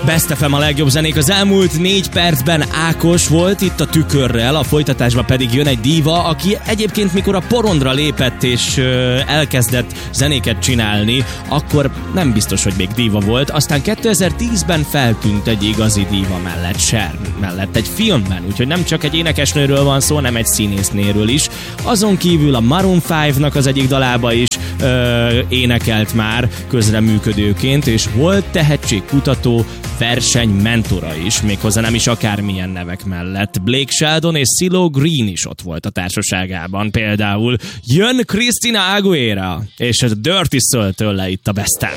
Best FM a legjobb zenék. Az elmúlt 4 percben Ákos volt itt a Tükörrel, a folytatásban pedig jön egy díva, aki egyébként mikor a porondra lépett és elkezdett zenéket csinálni, akkor nem biztos, hogy még díva volt. Aztán 2010-ben feltűnt egy igazi díva mellett, Cher mellett egy filmben, úgyhogy nem csak egy énekesnőről van szó, hanem egy színésznőről is. Azon kívül a Maroon 5-nak az egyik dalába is énekelt már közreműködőként, és volt tehetségkutató verseny mentora is, méghozzá nem is akármilyen nevek mellett. Blake Shelton és CeeLo Green is ott volt a társaságában. Például jön Christina Aguilera, és a Dirty szól tőle itt a Besten.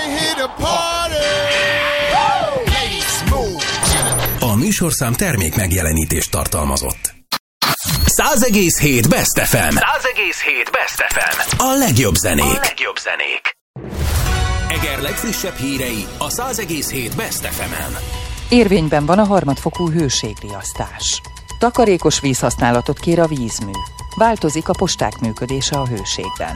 A műsorszám termék megjelenítést tartalmazott. 100,7 Best FM. 100,7 Best FM. A legjobb zenék. Eger legfrissebb hírei a 100,7 Best FM-en. Érvényben van a harmadfokú hőségriasztás. Takarékos vízhasználatot kér a vízmű. Változik a posták működése a hőségben.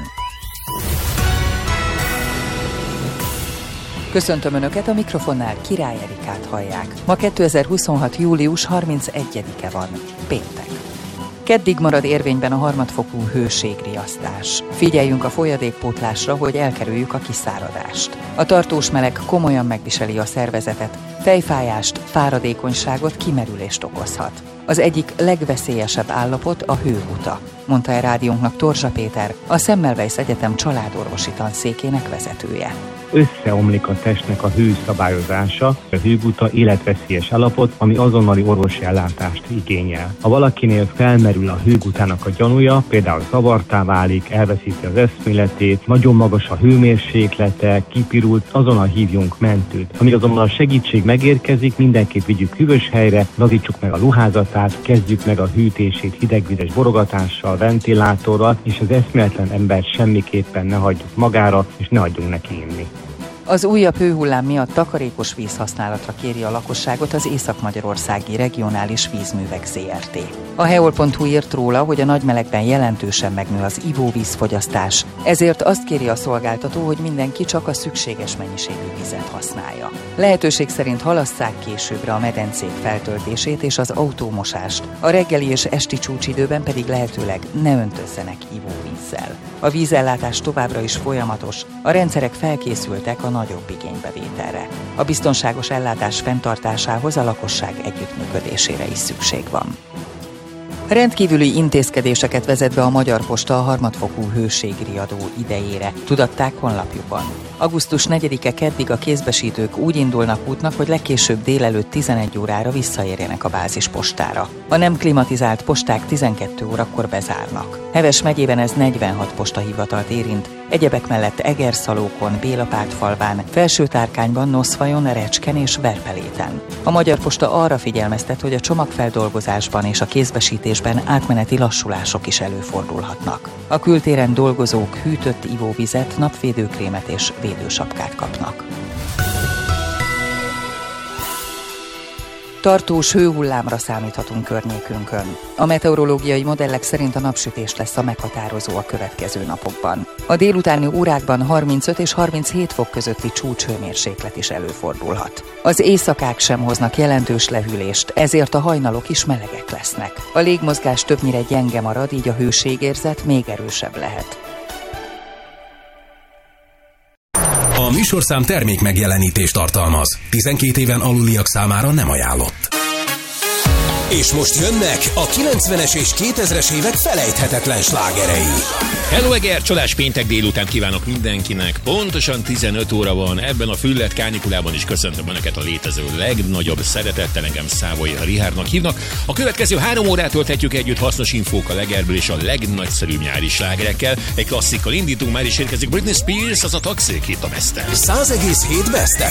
Köszöntöm Önöket, a mikrofonnál Király Erikát hallják. Ma 2026. július 31-e van, péntek. Keddig marad érvényben a harmadfokú hőségriasztás. Figyeljünk a folyadékpótlásra, hogy elkerüljük a kiszáradást. A tartós meleg komolyan megviseli a szervezetet, fejfájást, fáradékonyságot, kimerülést okozhat. Az egyik legveszélyesebb állapot a hőguta, mondta el rádiónknak Torzsa Péter, a Semmelweis Egyetem családorvosi tanszékének vezetője. Összeomlik a testnek a hőszabályozása, a hőguta életveszélyes állapot, ami azonnali orvosi ellátást igényel. Ha valakinél felmerül a hőgutának a gyanúja, például zavartá válik, elveszíti az eszméletét, nagyon magas a hőmérséklete, kipirult, azonnal hívjunk mentőt. Amíg azonnal a segítség megérkezik, mindenképp vigyük hűvös helyre, lazítsuk meg a ruházatát, kezdjük meg a hűtését hidegvizes borogatással, ventilátorral, és az eszméletlen embert semmiképpen ne hagyjuk magára, és ne hagyjunk neki inni. Az újabb hőhullám miatt takarékos vízhasználatra kéri a lakosságot az Észak-Magyarországi Regionális Vízművek Zrt. A heol.hu írt róla, hogy a nagy melegben jelentősen megnő az ivóvízfogyasztás, ezért azt kéri a szolgáltató, hogy mindenki csak a szükséges mennyiségű vizet használja. Lehetőség szerint halasszák későbbre a medencék feltöltését és az autómosást, a reggeli és esti csúcsidőben pedig lehetőleg ne öntözzenek ivóvízzel. A vízellátás továbbra is folyamatos, a rendszerek felkészültek a nagyobb igénybevételre. A biztonságos ellátás fenntartásához a lakosság együttműködésére is szükség van. Rendkívüli intézkedéseket vezet be a Magyar Posta a harmadfokú hőségriadó idejére, tudatták honlapjukon. Augusztus 4-e keddig a kézbesítők úgy indulnak útnak, hogy legkésőbb délelőtt 11 órára visszaérjenek a bázispostára. A nem klimatizált posták 12 órakor bezárnak. Heves megyében ez 46 postahivatalt érint, egyebek mellett Egerszalókon, Bélapártfalván, Felsőtárkányban, Noszfajon, Recsken és Verpeléten. A Magyar Posta arra figyelmeztet, hogy a csomagfeldolgozásban és a kézbesítésben átmeneti lassulások is előfordulhatnak. A kültéren dolgozók hűtött ivóvizet, napvédőkrémet és védősapkát kapnak. Tartós hőhullámra számíthatunk környékünkön. A meteorológiai modellek szerint a napsütés lesz a meghatározó a következő napokban. A délutáni órákban 35 és 37 fok közötti csúcshőmérséklet is előfordulhat. Az éjszakák sem hoznak jelentős lehűlést, ezért a hajnalok is melegek lesznek. A légmozgás többnyire gyenge marad, így a hőségérzet még erősebb lehet. A műsorszám termék megjelenítést tartalmaz. 12 éven aluliak számára nem ajánlott. És most jönnek a 90-es és 2000-es évek felejthetetlen slágerei. Hello Eger, csodás péntek délután kívánok mindenkinek. Pontosan 15 óra van, ebben a füllet kánikulában is köszöntöm Önöket a létező legnagyobb szeretettel, engem Szávai Richardnak hívnak. A következő 3 órát tölthetjük együtt hasznos infókkal Egerből és a legnagyszerűbb nyári slágerekkel. Egy klasszikkal indítunk, már is érkezik Britney Spears, az a Toxic itt a Besten. 100,7 Best